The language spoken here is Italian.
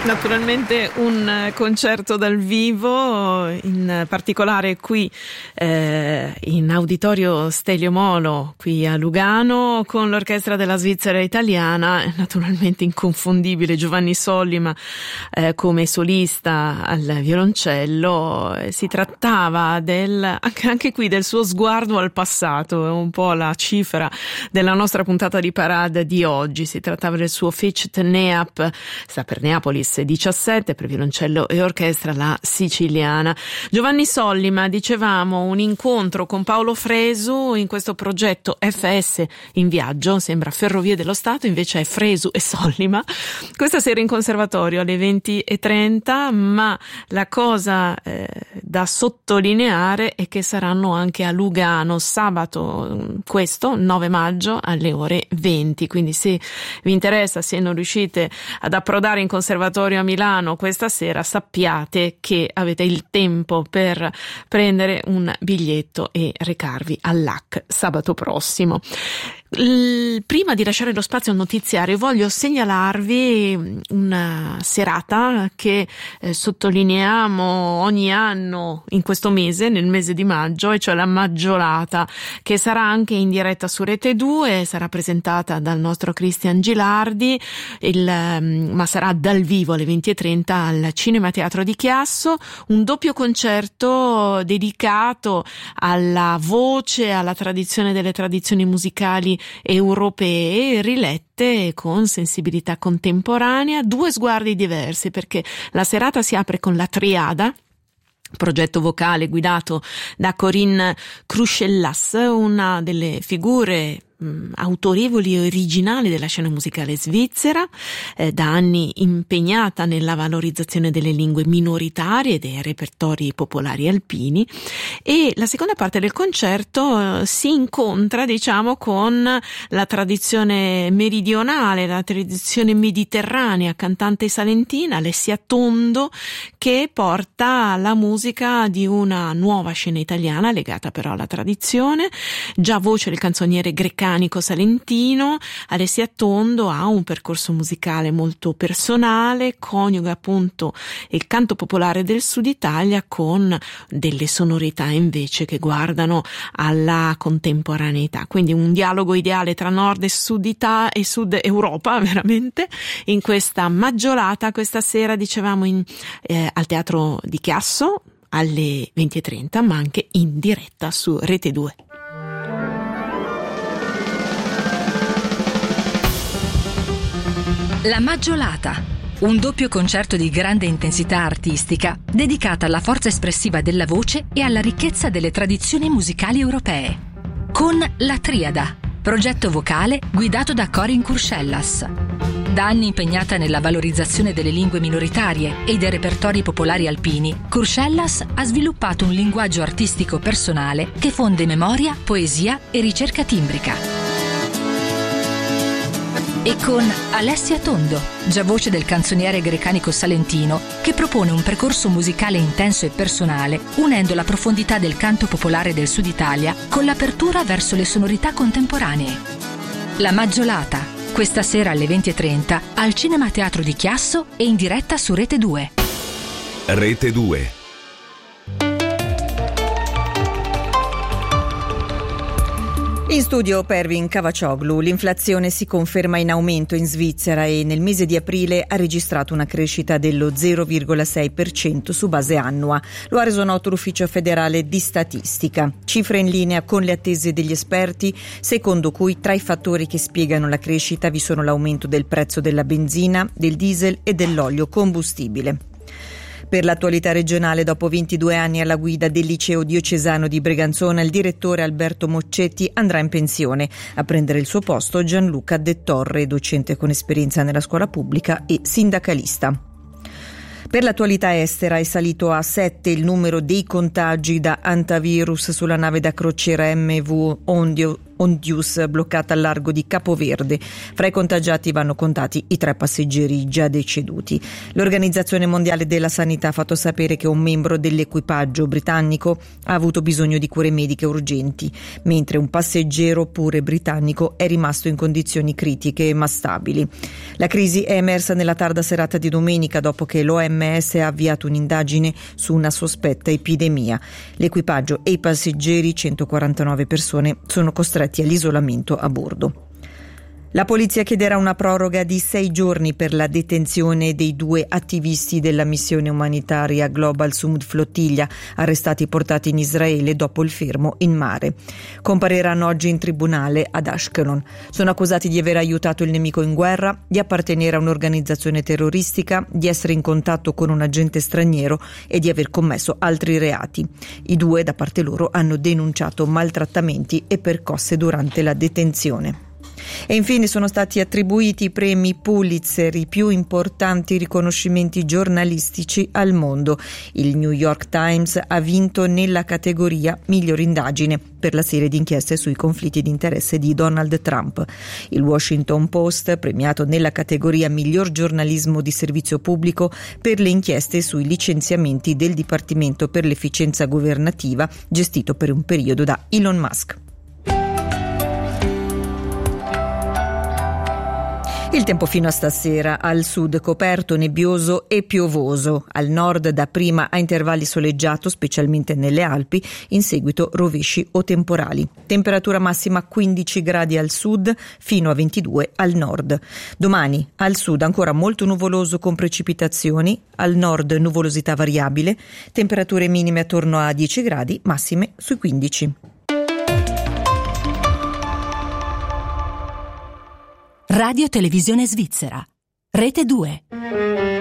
Naturalmente un concerto dal vivo, in particolare qui in Auditorio Stelio Molo, qui a Lugano, con l'Orchestra della Svizzera Italiana, naturalmente inconfondibile Giovanni Sollima come solista al violoncello. Si trattava anche qui del suo sguardo al passato, è un po' la cifra della nostra puntata di parade di oggi. Si trattava del suo Ficht Neap, sta per Neapolis 17, per violoncello e orchestra La Siciliana. Giovanni Sollima, dicevamo, un incontro con Paolo Fresu in questo progetto FS in viaggio, sembra Ferrovie dello Stato, invece è Fresu e Sollima. Questa sera in conservatorio alle 20:30, ma la cosa da sottolineare è che saranno anche a Lugano sabato, questo 9 maggio alle ore 20, quindi se vi interessa, se non riuscite ad approdare in conservatorio a Milano questa sera, sappiate che avete il tempo per prendere un biglietto e recarvi all'AC sabato prossimo. Prima di lasciare lo spazio al notiziario voglio segnalarvi una serata che sottolineiamo ogni anno in questo mese, nel mese di maggio, e cioè la Maggiolata, che sarà anche in diretta su Rete 2, sarà presentata dal nostro Cristian Gilardi, ma sarà dal vivo alle 20:30 al Cinema Teatro di Chiasso, un doppio concerto dedicato alla voce, alla tradizione delle tradizioni musicali europee, rilette con sensibilità contemporanea, due sguardi diversi, perché la serata si apre con la Triada, progetto vocale guidato da Corinne Cruschellas, una delle figure autorevoli e originali della scena musicale svizzera, da anni impegnata nella valorizzazione delle lingue minoritarie e dei repertori popolari alpini. E la seconda parte del concerto si incontra, diciamo, con la tradizione meridionale, la tradizione mediterranea, cantante salentina Alessia Tondo, che porta la musica di una nuova scena italiana legata però alla tradizione, già voce del canzoniere greccanico salentino. Alessia Tondo ha un percorso musicale molto personale, coniuga appunto il canto popolare del Sud Italia con delle sonorità invece che guardano alla contemporaneità, quindi un dialogo ideale tra Nord e Sud Italia e Sud Europa, veramente, in questa Maggiolata questa sera, dicevamo, al Teatro di Chiasso alle 20:30, ma anche in diretta su Rete 2. La Maggiolata, un doppio concerto di grande intensità artistica dedicata alla forza espressiva della voce e alla ricchezza delle tradizioni musicali europee. Con la Triada, progetto vocale guidato da Corinne Cruschellas. Da anni impegnata nella valorizzazione delle lingue minoritarie e dei repertori popolari alpini, Cruschellas ha sviluppato un linguaggio artistico personale che fonde memoria, poesia e ricerca timbrica. E con Alessia Tondo, già voce del canzoniere greccanico salentino, che propone un percorso musicale intenso e personale, unendo la profondità del canto popolare del Sud Italia con l'apertura verso le sonorità contemporanee. La Maggiolata, questa sera alle 20:30 al Cinema Teatro di Chiasso e in diretta su Rete 2. Rete 2. In studio Pervin Cavacioglu. L'inflazione si conferma in aumento in Svizzera e nel mese di aprile ha registrato una crescita dello 0,6% su base annua. Lo ha reso noto l'Ufficio federale di statistica. Cifre in linea con le attese degli esperti, secondo cui tra i fattori che spiegano la crescita vi sono l'aumento del prezzo della benzina, del diesel e dell'olio combustibile. Per l'attualità regionale, dopo 22 anni alla guida del liceo diocesano di Breganzona, il direttore Alberto Moccetti andrà in pensione. A prendere il suo posto Gianluca De Torre, docente con esperienza nella scuola pubblica e sindacalista. Per l'attualità estera è salito a 7 il numero dei contagi da antivirus sulla nave da crociera MV Ondius, bloccata al largo di Capoverde. Fra i contagiati vanno contati i 3 passeggeri già deceduti. L'Organizzazione Mondiale della Sanità ha fatto sapere che un membro dell'equipaggio britannico ha avuto bisogno di cure mediche urgenti, mentre un passeggero pure britannico è rimasto in condizioni critiche ma stabili. La crisi è emersa nella tarda serata di domenica dopo che l'OMS ha avviato un'indagine su una sospetta epidemia. L'equipaggio e i passeggeri, 149 persone, sono costretti all'isolamento a bordo. La polizia chiederà una proroga di 6 giorni per la detenzione dei 2 attivisti della missione umanitaria Global Sumud Flottiglia, arrestati e portati in Israele dopo il fermo in mare. Compariranno oggi in tribunale ad Ashkelon. Sono accusati di aver aiutato il nemico in guerra, di appartenere a un'organizzazione terroristica, di essere in contatto con un agente straniero e di aver commesso altri reati. I 2, da parte loro, hanno denunciato maltrattamenti e percosse durante la detenzione. E infine sono stati attribuiti i premi Pulitzer, i più importanti riconoscimenti giornalistici al mondo. Il New York Times ha vinto nella categoria Miglior indagine per la serie di inchieste sui conflitti di interesse di Donald Trump. Il Washington Post premiato nella categoria Miglior giornalismo di servizio pubblico per le inchieste sui licenziamenti del Dipartimento per l'efficienza governativa gestito per un periodo da Elon Musk. Il tempo fino a stasera: al sud coperto, nebbioso e piovoso, al nord dapprima a intervalli soleggiato, specialmente nelle Alpi, in seguito rovesci o temporali. Temperatura massima 15 gradi al sud, fino a 22 al nord. Domani al sud ancora molto nuvoloso con precipitazioni, al nord nuvolosità variabile, temperature minime attorno a 10 gradi, massime sui 15. Radio Televisione Svizzera, Rete 2.